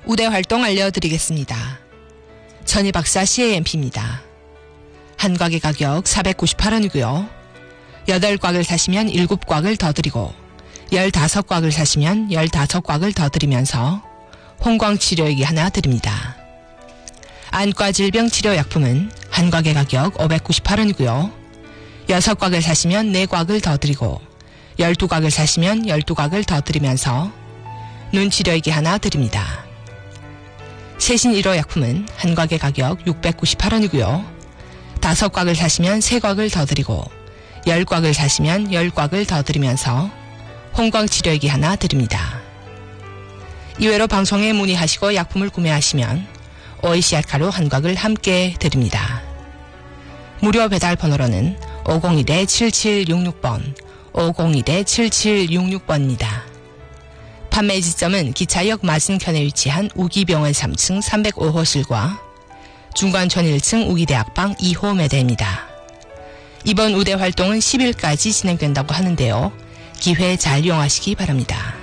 우대 활동 알려드리겠습니다. 전희박사 CAMP입니다. 한 곽의 가격 498원이고요. 8곽을 사시면 7곽을 더 드리고 15곽을 사시면 15곽을 더 드리면서 홍광치료액이 하나 드립니다. 안과 질병 치료약품은 한 곽의 가격 598원이고요. 6곽을 사시면 4곽을 더 드리고 12곽을 사시면 12곽을 더 드리면서 눈치료액이 하나 드립니다. 세신 1호 약품은 한 곽의 가격 698원이고요. 5곽을 사시면 3곽을 더 드리고 10곽을 사시면 10곽을 더 드리면서 홍광치료액이 하나 드립니다. 이외로 방송에 문의하시고 약품을 구매하시면 OEC 가루 한 곽을 함께 드립니다. 무료 배달 번호로는 501-7766번, 501-7766번입니다. 판매 지점은 기차역 맞은편에 위치한 우기병원 3층 305호실과 중관촌 1층 우기대학방 2호 매대입니다. 이번 우대 활동은 10일까지 진행된다고 하는데요. 기회 잘 이용하시기 바랍니다.